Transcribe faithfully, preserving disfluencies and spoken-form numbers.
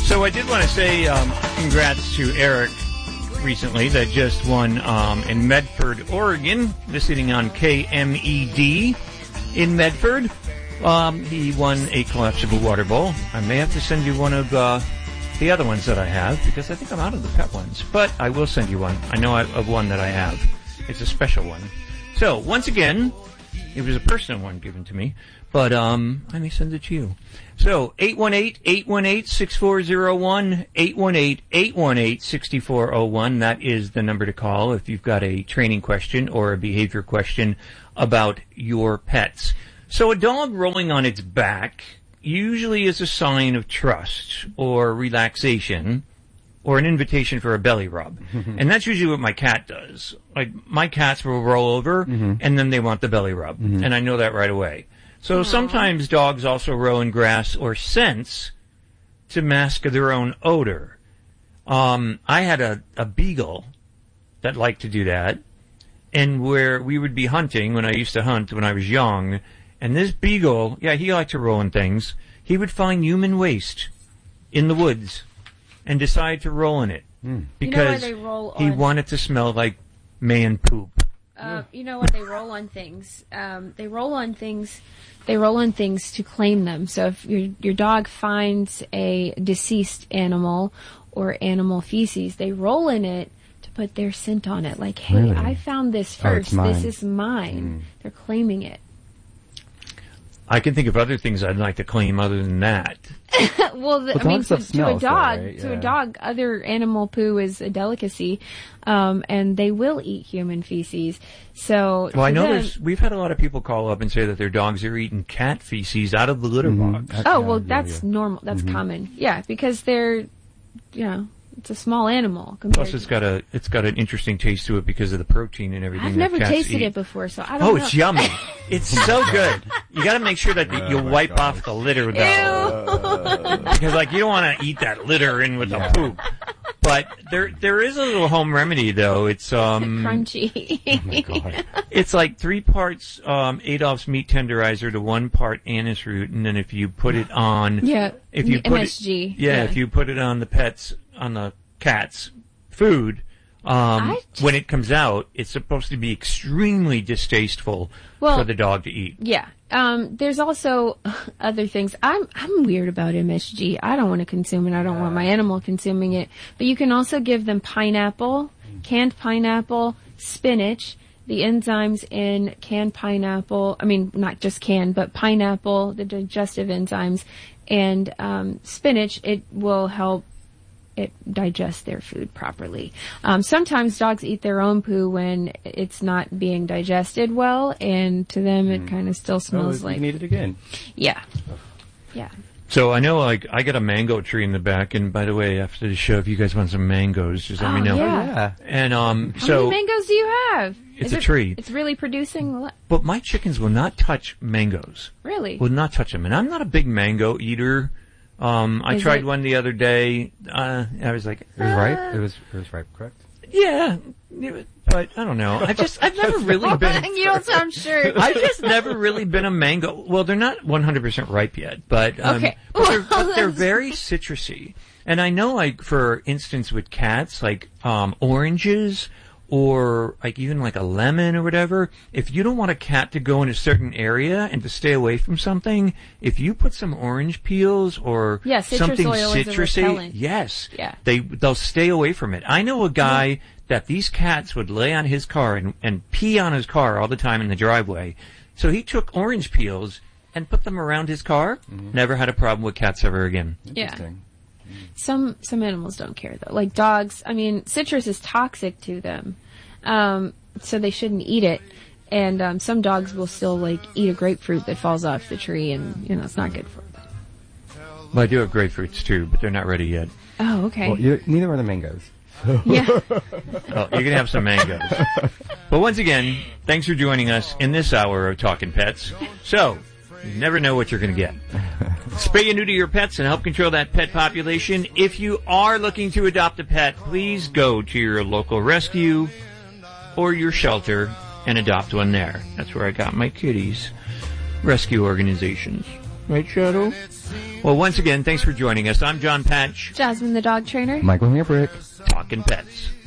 So I did want to say um, congrats to Eric recently that just won um, in Medford, Oregon, visiting on K M E D in Medford. Um, he won a collapsible water bowl. I may have to send you one of uh, the other ones that I have because I think I'm out of the pet ones. But I will send you one. I know I, of one that I have. It's a special one. So once again, it was a personal one given to me, but um, I may send it to you. So eight one eight, eight one eight, six four zero one, eight one eight, eight one eight, six four zero one. That is the number to call if you've got a training question or a behavior question about your pets. So a dog rolling on its back usually is a sign of trust or relaxation or an invitation for a belly rub. And that's usually what my cat does. Like, my cats will roll over, mm-hmm. and then they want the belly rub. Mm-hmm. And I know that right away. So Aww. Sometimes dogs also roll in grass or scents to mask their own odor. Um, I had a, a beagle that liked to do that. And where we would be hunting, when I used to hunt when I was young, and this beagle, yeah, he liked to roll in things. He would find human waste in the woods and decide to roll in it mm. because you know why they roll he on, wanted to smell like man poop. Uh, you know when they roll on things, um, they roll on things. They roll on things to claim them. So if your your dog finds a deceased animal or animal feces, they roll in it to put their scent on it. Like, hey, really? I found this first. Oh, this is mine. Mm. They're claiming it. I can think of other things I'd like to claim other than that. well, the, well, I mean, to, to a dog, though, right? yeah. to a dog, other animal poo is a delicacy, um, and they will eat human feces. So, well, I know them, there's. We've had a lot of people call up and say that their dogs are eating cat feces out of the litter mm-hmm. box. Oh, yeah, well, yeah, that's yeah. normal. That's mm-hmm. common. Yeah, because they're, you know, it's a small animal. Plus, it's got a it's got an interesting taste to it because of the protein and everything. I've that never cats tasted eat. it before, so I don't oh, know. it's yummy. It's so good. You got to make sure that oh you wipe God. off the litter, though. Because, like, you don't want to eat that litter in with yeah. the poop. But there there is a little home remedy, though. It's um crunchy. Oh my God. It's like three parts um, Adolph's meat tenderizer to one part anise root, and then if you put it on, yeah, if you put M S G. it, yeah, yeah, if you put it on the pets on the cat's food. Um, just, when it comes out, it's supposed to be extremely distasteful well, for the dog to eat. Yeah. Um, there's also other things. I'm I'm weird about M S G. I don't want to consume it. I don't want my animal consuming it. But you can also give them pineapple, canned pineapple, spinach. The enzymes in canned pineapple, I mean, not just canned, but pineapple, the digestive enzymes, and um, spinach, it will help it digest their food properly. Um, sometimes dogs eat their own poo when it's not being digested well, and to them it mm. kind of still smells oh, like... you can eat it again. Yeah. Yeah. So I know, like, I got a mango tree in the back, and by the way, after the show, if you guys want some mangoes, just let oh, me know. Yeah. Oh, yeah. And, um, How so... many mangoes do you have? It's Is a it, tree. It's really producing... a lot. But my chickens will not touch mangoes. Really? Will not touch them. And I'm not a big mango eater. Um, I Is tried it- one the other day. Uh, I was like, It was ripe? It was, it was ripe, correct? yeah, but I don't know. I just, I've never really been. You don't sound sure. I've just never really been a mango. Well, they're not one hundred percent ripe yet, but, um, Okay. but, they're, but they're very citrusy. And I know, like, for instance, with cats, like, um, oranges or, like, even like a lemon or whatever, if you don't want a cat to go in a certain area and to stay away from something, if you put some orange peels or Yeah, citrus something oil is a citrusy, repellent. yes, Yeah. they, they'll stay away from it. I know a guy that these cats would lay on his car and, and pee on his car all the time in the driveway. So he took orange peels and put them around his car. Mm-hmm. Never had a problem with cats ever again. Yeah. Some some animals don't care though. Like dogs, I mean, citrus is toxic to them, um, so they shouldn't eat it. And um, some dogs will still like eat a grapefruit that falls off the tree, and you know it's not good for them. Well, I do have grapefruits too, but they're not ready yet. Oh, okay. Well, you, neither are the mangoes. Yeah. Oh, you can have some mangoes. But once again, thanks for joining us in this hour of Talking Pets. So, you never know what you're going to get. Spay and neuter your pets and help control that pet population. If you are looking to adopt a pet, please go to your local rescue or your shelter and adopt one there. That's where I got my kitties. Rescue organizations. Right, Shadow? Well, once again, thanks for joining us. I'm John Patch, Jasmine the dog trainer. Michael Hambrick. talking pets.